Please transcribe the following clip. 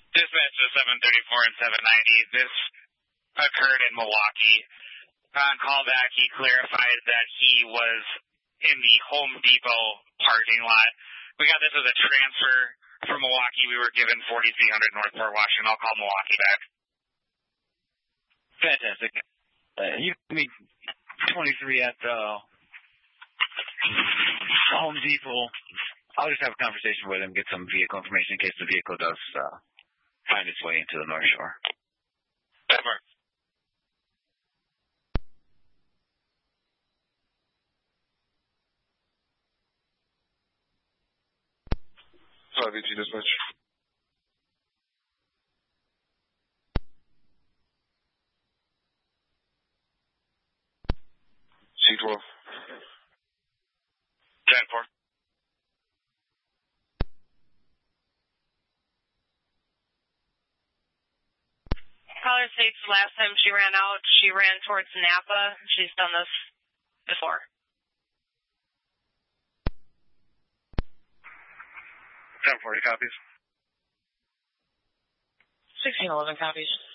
Dispatch to 734 and 790. This occurred in Milwaukee. On callback, he clarified that he was in the Home Depot parking lot. We got this as a transfer from Milwaukee. We were given 4300 North Port Washington. I'll call Milwaukee back. Fantastic. You can meet 23 at the Home Depot. I'll just have a conversation with him, get some vehicle information in case the vehicle does find its way into the North Shore. Ever. VG dispatch. C12. 10-4. Caller states last time she ran out, she ran towards Napa. She's done this before. 1040 copies. 1611 copies.